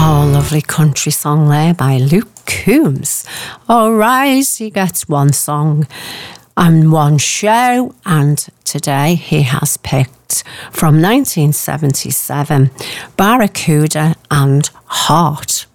Oh, lovely country song there by Luke Combs. All right, he gets one song and one show, and today he has picked from 1977, Barracuda and Heart.